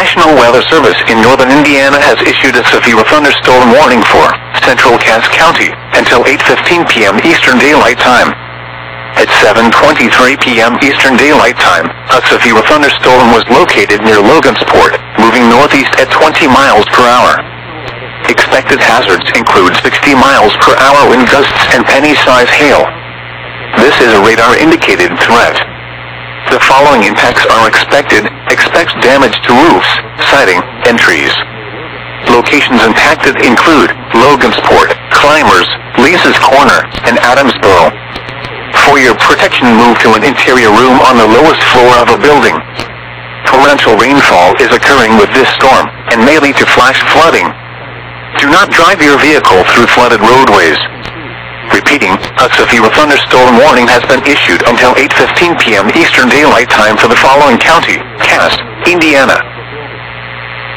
National Weather Service in northern Indiana has issued a severe thunderstorm warning for central Cass County until 8:15 p.m. Eastern Daylight Time. At 7:23 p.m. Eastern Daylight Time, a severe thunderstorm was located near Logansport, moving northeast at 20 miles per hour. Expected hazards include 60 miles per hour wind gusts and penny-size hail. This is a radar-indicated threat. The following impacts are expected. Expect damage to roofs, siding, and trees. Locations impacted include Logansport, Climbers, Lisa's Corner, and Adamsboro. For your protection, move to an interior room on the lowest floor of a building. Torrential rainfall is occurring with this storm, and may lead to flash flooding. Do not drive your vehicle through flooded roadways. Repeating, a severe thunderstorm warning has been issued until 8:15 p.m. Eastern Daylight Time for the following county: Cass, Indiana,